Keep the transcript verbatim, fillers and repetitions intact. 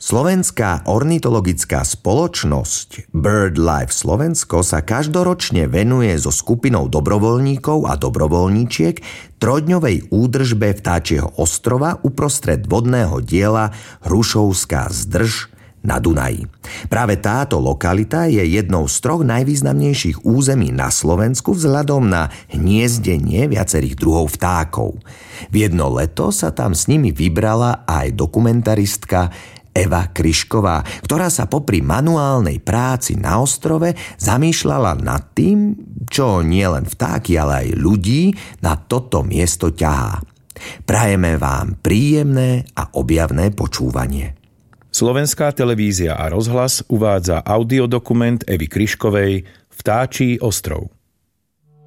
Slovenská ornitologická spoločnosť BirdLife Slovensko sa každoročne venuje so skupinou dobrovoľníkov a dobrovoľníčiek trojdňovej údržbe vtáčieho ostrova uprostred vodného diela Hrušovská zdrž na Dunaji. Práve táto lokalita je jednou z troch najvýznamnejších území na Slovensku vzhľadom na hniezdenie viacerých druhov vtákov. V jedno leto sa tam s nimi vybrala aj dokumentaristka Eva Kryšková, ktorá sa popri manuálnej práci na ostrove zamýšľala nad tým, čo nielen vtáky, ale aj ľudí na toto miesto ťahá. Prajeme vám príjemné a objavné počúvanie. Slovenská televízia a rozhlas uvádza audiodokument Evy Kryškovej Vtáčí ostrov.